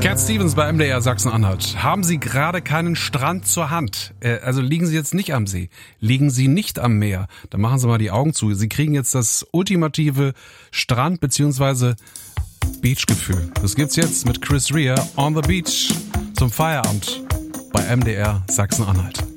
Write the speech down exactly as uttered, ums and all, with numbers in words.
Cat Stevens bei M D R Sachsen-Anhalt. Haben Sie gerade keinen Strand zur Hand? Äh, also liegen Sie jetzt nicht am See, liegen Sie nicht am Meer, dann machen Sie mal die Augen zu. Sie kriegen jetzt das ultimative Strand- bzw. Beachgefühl. Das gibt's jetzt mit Chris Rea on the Beach zum Feierabend bei M D R Sachsen-Anhalt.